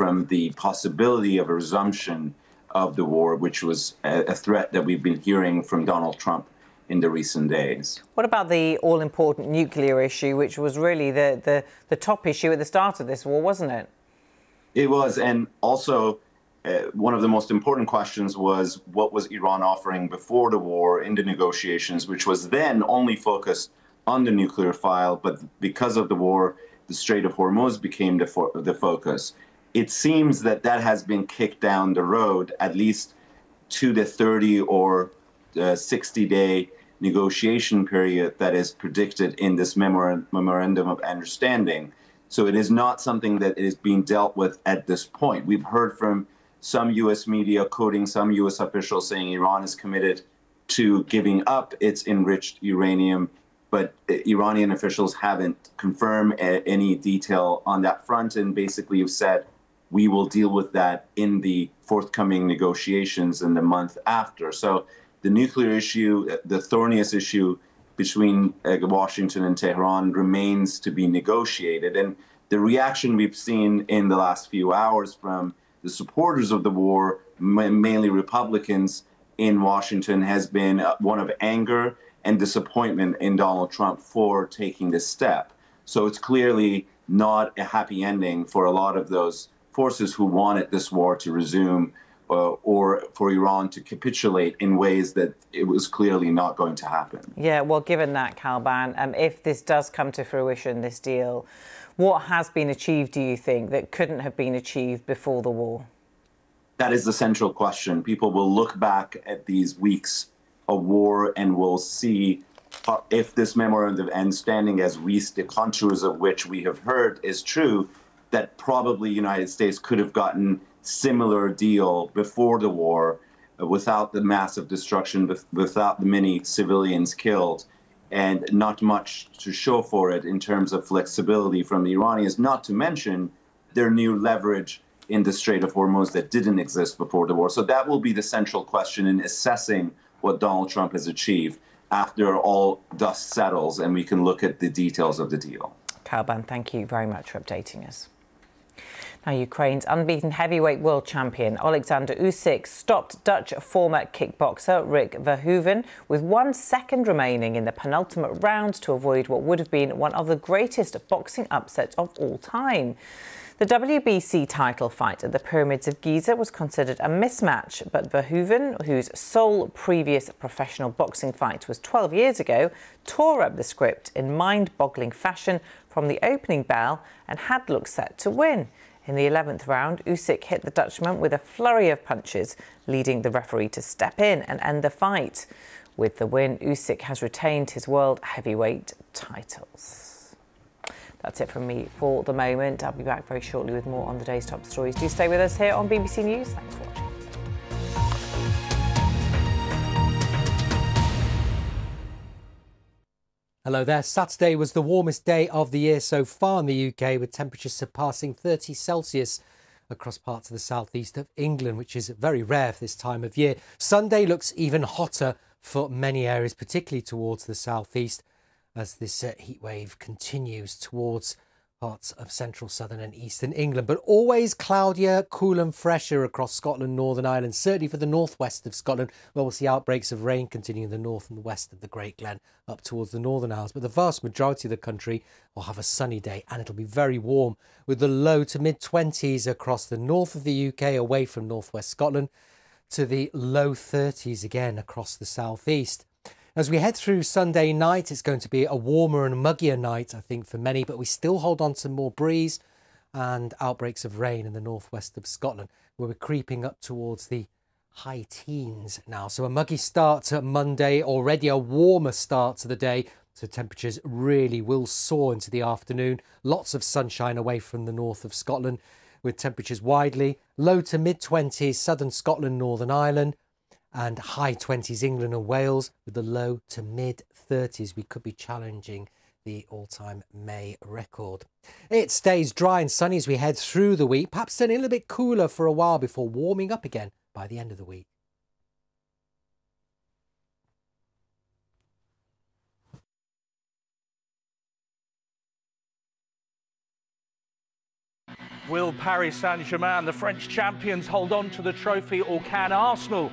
from the possibility of a resumption of the war, which was a threat that we've been hearing from Donald Trump in the recent days. What about the all-important nuclear issue, which was really the top issue at the start of this war, wasn't it? It was, and also one of the most important questions was what was Iran offering before the war in the negotiations, which was then only focused on the nuclear file, but because of the war, the Strait of Hormuz became the focus. It seems that that has been kicked down the road, at least to the 30 or 60-day negotiation period that is predicted in this memorandum of understanding. So it is not something that is being dealt with at this point. We've heard from some U.S. media quoting some U.S. officials saying Iran is committed to giving up its enriched uranium, but Iranian officials haven't confirmed any detail on that front and basically have said, we will deal with that in the forthcoming negotiations in the month after. So the nuclear issue, the thorniest issue between Washington and Tehran, remains to be negotiated. And the reaction we've seen in the last few hours from the supporters of the war, mainly Republicans in Washington, has been one of anger and disappointment in Donald Trump for taking this step. So it's clearly not a happy ending for a lot of those forces who wanted this war to resume or for Iran to capitulate in ways that it was clearly not going to happen. Yeah, well, given that, Kalban, if this does come to fruition, this deal, what has been achieved, do you think, that couldn't have been achieved before the war? That is the central question. People will look back at these weeks of war and will see if this memorandum of understanding has reached the contours of which we have heard is true, that probably the United States could have gotten similar deal before the war without the massive destruction, without the many civilians killed, and not much to show for it in terms of flexibility from the Iranians, not to mention their new leverage in the Strait of Hormuz that didn't exist before the war. So that will be the central question in assessing what Donald Trump has achieved after all dust settles and we can look at the details of the deal. Kalban, thank you very much for updating us. Now, Ukraine's unbeaten heavyweight world champion Alexander Usyk stopped Dutch former kickboxer Rick Verhoeven with 1 second remaining in the penultimate round to avoid what would have been one of the greatest boxing upsets of all time. The WBC title fight at the Pyramids of Giza was considered a mismatch, but Verhoeven, whose sole previous professional boxing fight was 12 years ago, tore up the script in mind-boggling fashion from the opening bell and had looked set to win. In the 11th round, Usyk hit the Dutchman with a flurry of punches, leading the referee to step in and end the fight. With the win, Usyk has retained his world heavyweight titles. That's it from me for the moment. I'll be back very shortly with more on the day's top stories. Do stay with us here on BBC News. Thanks for watching. Hello there. Saturday was the warmest day of the year so far in the UK, with temperatures surpassing 30 Celsius across parts of the southeast of England, which is very rare for this time of year. Sunday looks even hotter for many areas, particularly towards the southeast, as this heat wave continues towards parts of central, southern and eastern England. But always cloudier, cool and fresher across Scotland, Northern Ireland, certainly for the northwest of Scotland, where we'll see outbreaks of rain continuing in the north and west of the Great Glen up towards the Northern Isles. But the vast majority of the country will have a sunny day, and it'll be very warm, with the low to mid-20s across the north of the UK, away from northwest Scotland, to the low 30s again across the southeast. As we head through Sunday night, it's going to be a warmer and muggier night, I think, for many, but we still hold on to more breeze and outbreaks of rain in the northwest of Scotland, where we're creeping up towards the high teens now. So a muggy start to Monday, already a warmer start to the day, so temperatures really will soar into the afternoon. Lots of sunshine away from the north of Scotland, with temperatures widely low to mid-20s, southern Scotland, Northern Ireland, and high 20s England and Wales, with the low to mid-30s. We could be challenging the all-time May record. It stays dry and sunny as we head through the week, perhaps turning a little bit cooler for a while before warming up again by the end of the week. Will Paris Saint-Germain, the French champions, hold on to the trophy, or can Arsenal